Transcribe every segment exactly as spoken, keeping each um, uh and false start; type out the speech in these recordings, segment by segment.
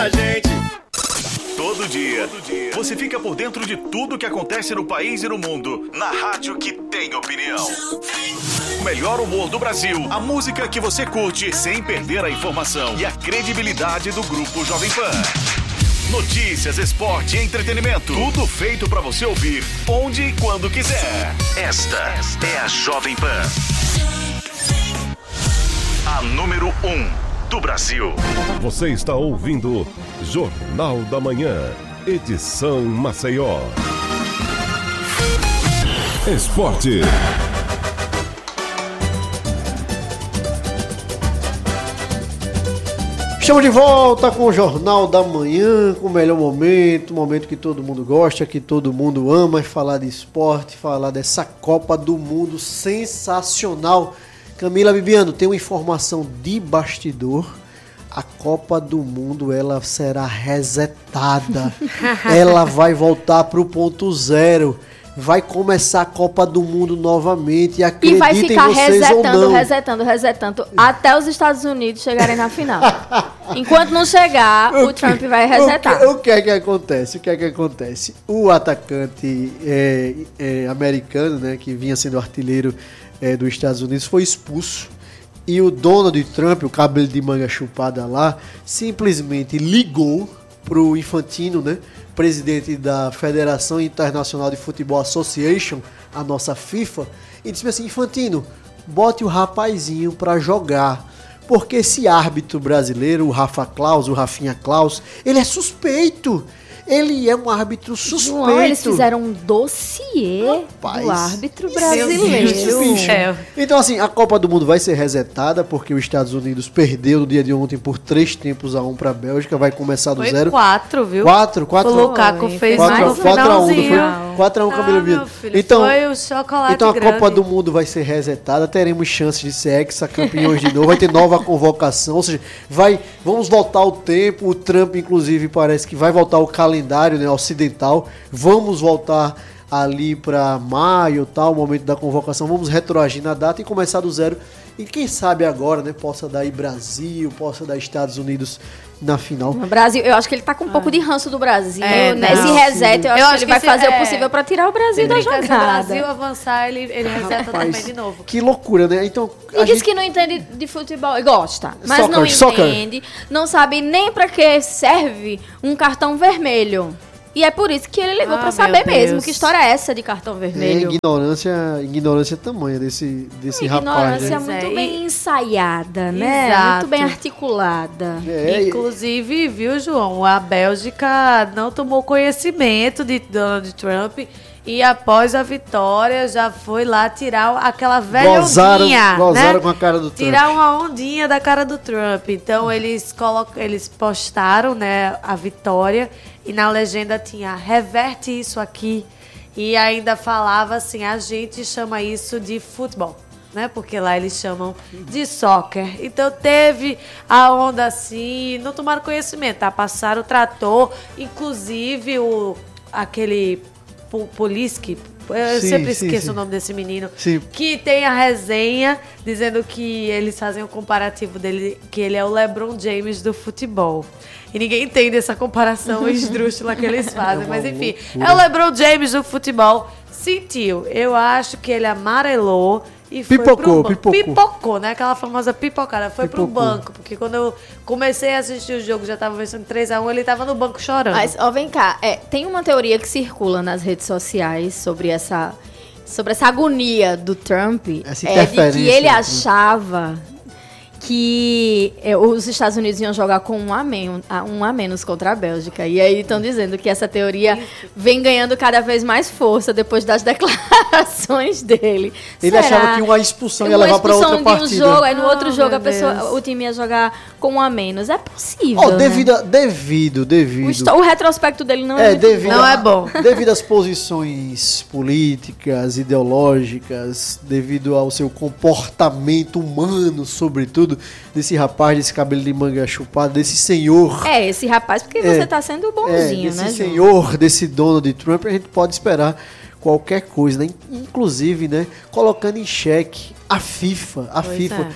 A gente. Todo dia, todo dia, você fica por dentro de tudo que acontece no país e no mundo. Na rádio que tem opinião. O melhor humor do Brasil. A música que você curte sem perder a informação. E a credibilidade do Grupo Jovem Pan. Notícias, esporte e entretenimento. Tudo feito pra você ouvir onde e quando quiser. Esta é a Jovem Pan. A número um do Brasil. Você está ouvindo Jornal da Manhã, edição Maceió. Esporte. Estamos de volta com o Jornal da Manhã, com o melhor momento, momento que todo mundo gosta, que todo mundo ama, falar de esporte, falar dessa Copa do Mundo sensacional. Camila Bibiano, tem uma informação de bastidor. A Copa do Mundo, ela será resetada. Ela vai voltar para o ponto zero. Vai começar a Copa do Mundo novamente. E acreditem, e vai ficar vocês resetando, ou não. resetando, resetando, até os Estados Unidos chegarem na final. Enquanto não chegar, o, o Trump que, vai resetar. O que, o que é que acontece? O que é que acontece? O atacante é, é, americano, né, que vinha sendo artilheiro é, dos Estados Unidos, foi expulso. E o Donald Trump, o cabelo de manga chupada lá, simplesmente ligou pro Infantino, né, presidente da Federação Internacional de Futebol Association, a nossa FIFA, e disse assim: Infantino, bote o rapazinho pra jogar, porque esse árbitro brasileiro, o Rafa Claus, o Rafinha Claus, ele é suspeito. Ele é um árbitro suspeito. João, eles fizeram um dossiê Rapaz, do árbitro brasileiro. Bicho. Então, assim, a Copa do Mundo vai ser resetada, porque os Estados Unidos perdeu no dia de ontem por três tempos a um para a Bélgica. Vai começar do foi zero. quatro, viu? Quatro, quatro. O Lukaku fez quatro, mais no quatro a um, finalzinho. Foi quatro a um, ah, Camilo Biano. Filho, então, foi o chocolate então a grande. Copa do Mundo vai ser resetada. Teremos chances de ser ex-campeões de novo. Vai ter nova convocação. Ou seja, vai, vamos voltar ao tempo. O Trump, inclusive, parece que vai voltar ao calendário, né, ocidental. Vamos voltar ali para maio, tal, o momento da convocação. Vamos retroagir na data e começar do zero. E quem sabe agora, né, possa dar aí Brasil, possa dar Estados Unidos na final. No Brasil, eu acho que ele tá com um ah. pouco de ranço do Brasil, é, né? Esse reset, eu acho, eu acho que ele que vai fazer é... o possível para tirar o Brasil da jogada. Se o Brasil avançar, ele, ele reseta Rapaz, também de novo. Que loucura, né? Então, e diz gente... que não entende de futebol, e gosta, mas soccer, não soccer. entende, não sabe nem para que serve um cartão vermelho. E é por isso que ele ligou ah, pra saber mesmo que história é essa de cartão vermelho. É ignorância, ignorância tamanha desse, desse rapaz. Ignorância né? muito bem ensaiada, né? Exato. Muito bem articulada. É, Inclusive, viu, João, a Bélgica não tomou conhecimento de Donald Trump e após a vitória já foi lá tirar aquela velha gozaram, ondinha, gozaram né? com a cara do Trump. Tirar uma ondinha da cara do Trump. Então eles, colocam, eles postaram, né, a vitória e na legenda tinha reverte isso aqui e ainda falava assim, a gente chama isso de futebol, né? Porque lá eles chamam de soccer. Então teve a onda assim, não tomaram conhecimento, tá? Passaram o trator, inclusive o aquele Poliski, eu sim, sempre sim, esqueço sim. o nome desse menino, sim. que tem a resenha dizendo que eles fazem o um comparativo dele, que ele é o LeBron James do futebol. E ninguém entende essa comparação esdrúxula que eles fazem, é mas enfim, loucura. É o LeBron James do futebol. Sentiu, eu acho que ele amarelou e pipocou, foi pro banco. Pipocou, pipocou, né? Aquela famosa pipocada. Foi pipocou. Pro banco, porque quando eu comecei a assistir o jogo, já tava vencendo três a um, ele tava no banco chorando. Mas, ó, vem cá, é, tem uma teoria que circula nas redes sociais sobre essa, sobre essa agonia do Trump, essa é de que ele achava que é, os Estados Unidos iam jogar com um a, men- um a menos contra a Bélgica. E aí estão dizendo que essa teoria vem ganhando cada vez mais força depois das declarações dele. Ele Será? achava que uma expulsão ia uma levar para outra de partida. Um jogo, aí no outro oh, jogo a pessoa, o time ia jogar com um a menos. É possível, oh, né? devido, devido, devido. O, esto- o retrospecto dele não é, é muito devido bom. Não é bom. Devido às posições políticas, ideológicas, devido ao seu comportamento humano, sobretudo, desse rapaz, desse cabelo de manga chupada, desse senhor. É, esse rapaz, porque é, você tá sendo bonzinho, é, né, desse João? senhor, desse Donald Trump, a gente pode esperar qualquer coisa, né? Inclusive, né, colocando em xeque a FIFA, a Pois FIFA, é.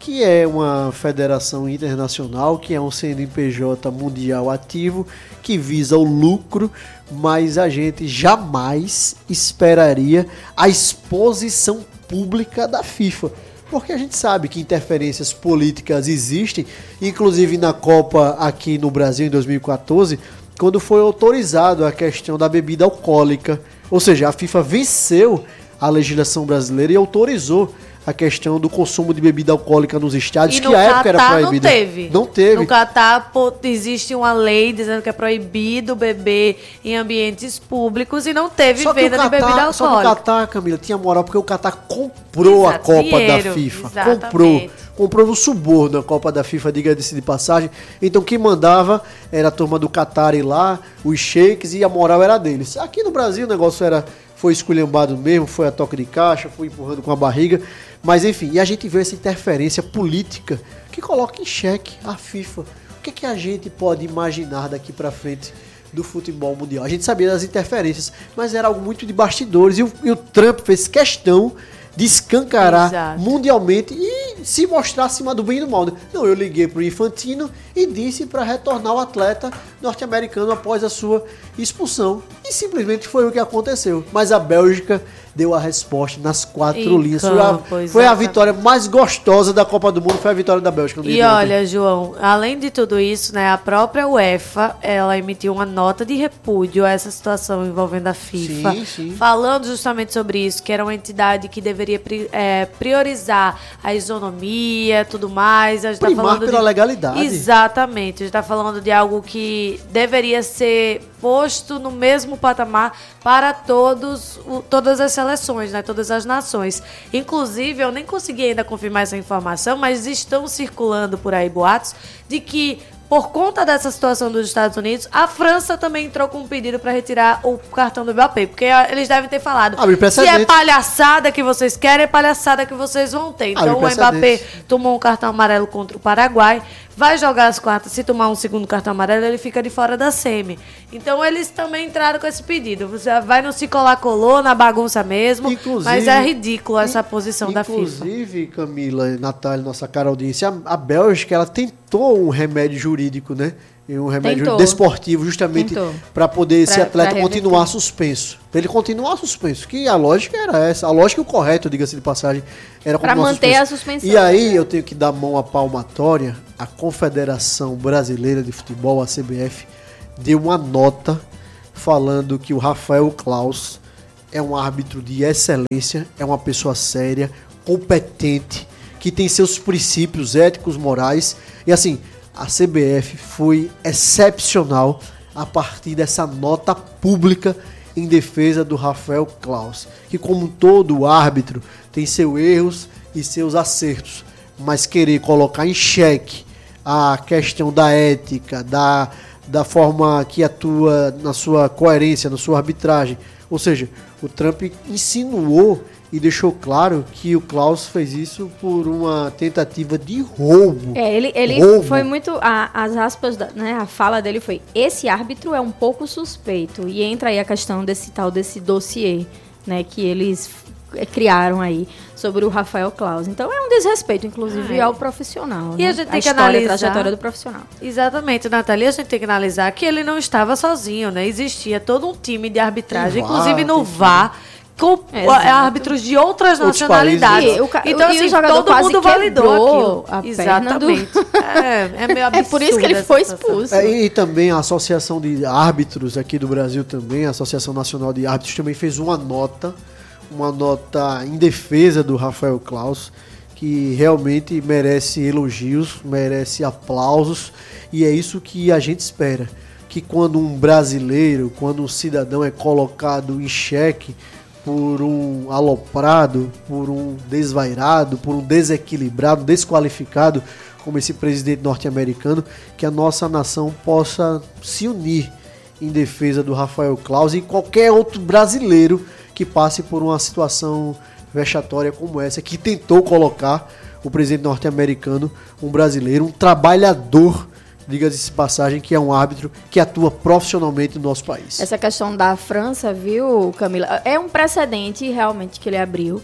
que é uma federação internacional, que é um C N P J mundial ativo, que visa o lucro, mas a gente jamais esperaria a exposição pública da FIFA. Porque a gente sabe que interferências políticas existem, inclusive na Copa aqui no Brasil em dois mil e quatorze, quando foi autorizado a questão da bebida alcoólica. Ou seja, a FIFA venceu a legislação brasileira e autorizou a questão do consumo de bebida alcoólica nos estádios, e que à época era proibida. Não teve. Não teve. No Catar pô, existe uma lei dizendo que é proibido beber em ambientes públicos e não teve Só venda Catar, de bebida alcoólica. Só que o Catar, Camila, tinha moral porque o Catar comprou Exato, a Copa dinheiro, da FIFA. Exatamente. Comprou. Comprou no suborno a Copa da FIFA, diga-se de passagem. Então quem mandava era a turma do Catar e lá, os sheiks, e a moral era deles. Aqui no Brasil o negócio era, foi esculhambado mesmo, foi a toque de caixa, foi empurrando com a barriga. Mas enfim, e a gente vê essa interferência política que coloca em xeque a FIFA. O que, é que a gente pode imaginar daqui pra frente do futebol mundial? A gente sabia das interferências, mas era algo muito de bastidores. E o, e o Trump fez questão de escancarar Exato. mundialmente e se mostrar acima do bem e do mal. Não, eu liguei pro Infantino e disse para retornar o atleta norte-americano após a sua expulsão. E simplesmente foi o que aconteceu. Mas a Bélgica deu a resposta nas quatro em linhas. Campo, foi, a, foi a vitória mais gostosa da Copa do Mundo, foi a vitória da Bélgica. No e olha, João, além de tudo isso, né, a própria UEFA, ela emitiu uma nota de repúdio a essa situação envolvendo a FIFA, sim, sim. falando justamente sobre isso, que era uma entidade que deveria é, priorizar a isonomia, tudo mais. A gente Primar tá falando pela de... legalidade. Exatamente, a gente está falando de algo que deveria ser posto no mesmo patamar para todos, o, todas as seleções, né, todas as nações. Inclusive, eu nem consegui ainda confirmar essa informação, mas estão circulando por aí boatos de que, por conta dessa situação dos Estados Unidos, a França também entrou com um pedido para retirar o cartão do Mbappé, porque eles devem ter falado, se é palhaçada que vocês querem, é palhaçada que vocês vão ter. Então o Mbappé tomou um cartão amarelo contra o Paraguai, vai jogar as quartas, se tomar um segundo cartão amarelo, ele fica de fora da semi. Então eles também entraram com esse pedido. Você vai no se colar, colou, na bagunça mesmo, inclusive, mas é ridículo essa posição da FIFA. Inclusive, Camila, Natália, nossa cara audiência, a, a Bélgica, ela tentou um remédio jurídico, né? Um remédio Tentou. desportivo, justamente para poder pra, esse atleta continuar suspenso. Para ele continuar suspenso. Que a lógica era essa. A lógica e o correto, diga-se de passagem, era para manter suspenso. a suspensão. E aí eu tenho que dar mão à palmatória. A Confederação Brasileira de Futebol, a C B F, deu uma nota falando que o Rafael Claus é um árbitro de excelência, é uma pessoa séria, competente, que tem seus princípios éticos, morais. E assim, a C B F foi excepcional a partir dessa nota pública em defesa do Rafael Claus, que como todo árbitro tem seus erros e seus acertos, mas querer colocar em xeque a questão da ética, da, da forma que atua na sua coerência, na sua arbitragem. Ou seja, o Trump insinuou e deixou claro que o Claus fez isso por uma tentativa de roubo. É, ele, ele roubo. foi muito... A, as aspas, da, né, a fala dele foi: esse árbitro é um pouco suspeito. E entra aí a questão desse tal, desse dossiê, né, que eles criaram aí sobre o Rafael Claus. Então é um desrespeito, inclusive, ah, é. ao profissional. E né? a gente tem a que história, analisar... a trajetória do profissional. Exatamente, Natália. A gente tem que analisar que ele não estava sozinho, né? Existia todo um time de arbitragem, tem inclusive V A R, no V A R, com é, árbitros de outras Outros nacionalidades. E, o, então, e assim, o jogador todo quase mundo validou a aquilo. Exatamente. Do... é, é meio absurdo. É por isso que ele foi expulso. É, e também a Associação de Árbitros aqui do Brasil também, a Associação Nacional de Árbitros também fez uma nota, uma nota em defesa do Rafael Claus, que realmente merece elogios, merece aplausos, e é isso que a gente espera, que quando um brasileiro, quando um cidadão é colocado em xeque por um aloprado, por um desvairado, por um desequilibrado, desqualificado, como esse presidente norte-americano, que a nossa nação possa se unir em defesa do Rafael Claus e qualquer outro brasileiro que passe por uma situação vexatória como essa, que tentou colocar o presidente norte-americano, um brasileiro, um trabalhador, diga-se de passagem, que é um árbitro que atua profissionalmente no nosso país. Essa questão da França, viu, Camila, é um precedente realmente que ele abriu.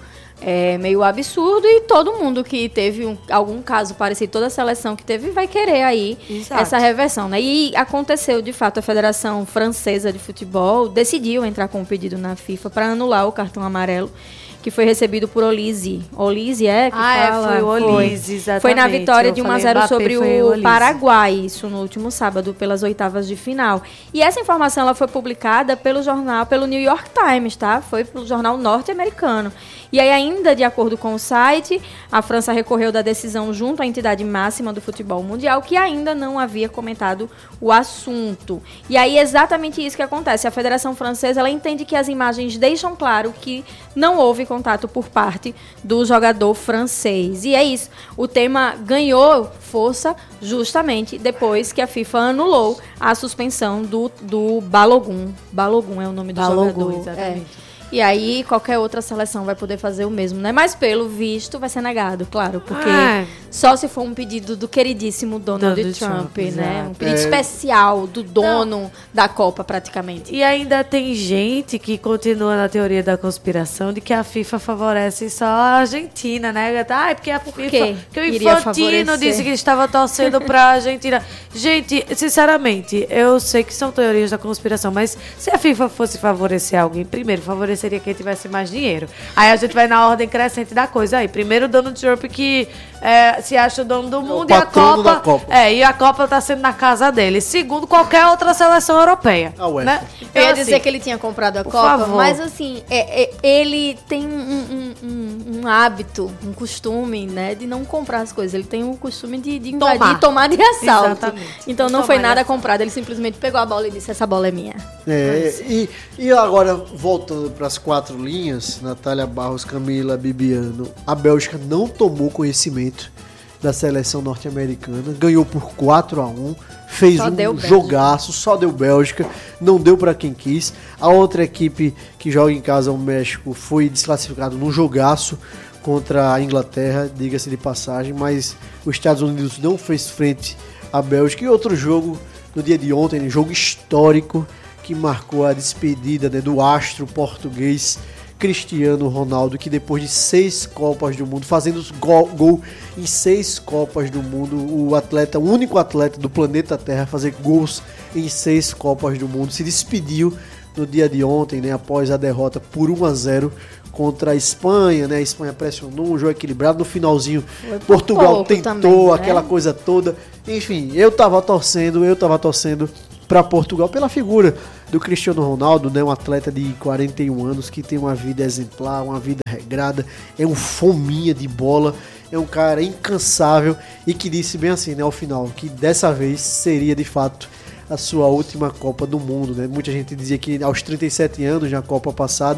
é meio absurdo e todo mundo que teve um, algum caso parecido, toda a seleção que teve vai querer aí Exato. essa reversão, né? E aconteceu, de fato, a Federação Francesa de Futebol decidiu entrar com um pedido na FIFA para anular o cartão amarelo que foi recebido por Olise. Olise é que ah, fala? É, foi o Olise, exatamente. Foi na vitória Eu de um a falei zero Mbappé, sobre foi o Olise. Paraguai, isso no último sábado, pelas oitavas de final. E essa informação ela foi publicada pelo jornal, pelo New York Times, tá? Foi pelo jornal norte-americano. E aí, ainda de acordo com o site, a França recorreu da decisão junto à entidade máxima do futebol mundial, que ainda não havia comentado o assunto. E aí, exatamente isso que acontece. A Federação Francesa, ela entende que as imagens deixam claro que não houve contato por parte do jogador francês. E é isso. O tema ganhou força justamente depois que a FIFA anulou a suspensão do, do Balogun. Balogun é o nome do Balogun, jogador. exatamente. É. E aí, qualquer outra seleção vai poder fazer o mesmo, né? Mas, pelo visto, vai ser negado, claro. Porque Ah. só se for um pedido do queridíssimo Donald, Donald Trump, Trump, né? exato. Um pedido É. especial do dono da Copa, praticamente. E ainda tem gente que continua na teoria da conspiração de que a FIFA favorece só a Argentina, né? Ah, é porque a FIFA... quê? Que o Iria Infantino favorecer? disse que estava torcendo pra Argentina. Gente, sinceramente, eu sei que são teorias da conspiração, mas se a FIFA fosse favorecer alguém, primeiro, favoreceria quem tivesse mais dinheiro. Aí a gente vai na ordem crescente da coisa. Aí, primeiro o Donald Trump que é, se acha o dono do mundo e a patrono Copa, da Copa. É, e a Copa tá sendo na casa dele. Segundo, qualquer outra seleção europeia. A UEFA. Né? Eu Então, ia assim, dizer que ele tinha comprado a por Copa, favor. mas assim, é- é- ele tem um, um- um- um hábito, um costume, né, de não comprar as coisas. Ele tem o costume de, de invadir, Tomar. tomar de assalto. Exatamente. Então não Tomar foi de nada assalto. comprado, ele simplesmente pegou a bola e disse, essa bola é minha. É, e, e agora, voltando para as quatro linhas, Natália Barros, Camila, Bibiano, a Bélgica não tomou conhecimento da seleção norte-americana, ganhou por quatro a um, fez Só um deu Bélgica. jogaço, só deu Bélgica, não deu para quem quis. A outra equipe que joga em casa, o México, foi desclassificado num jogaço contra a Inglaterra, diga-se de passagem, mas os Estados Unidos não fez frente à Bélgica. E outro jogo no dia de ontem, jogo histórico, que marcou a despedida, né, do astro português Cristiano Ronaldo, que depois de seis Copas do Mundo, fazendo gol, gol em seis Copas do Mundo, o atleta, o único atleta do planeta Terra a fazer gols em seis Copas do Mundo, se despediu no dia de ontem, né, após a derrota por um a zero contra a Espanha, né? A Espanha pressionou, um jogo equilibrado. No finalzinho, Foi por Portugal pouco tentou também, né? aquela coisa toda. Enfim, eu tava torcendo, eu tava torcendo para Portugal pela figura do Cristiano Ronaldo, né? Um atleta de quarenta e um anos que tem uma vida exemplar, uma vida regrada, é um fominha de bola, é um cara incansável e que disse bem assim, né, ao final, que dessa vez seria de fato a sua última Copa do Mundo, né? Muita gente dizia que aos trinta e sete anos, na Copa passada,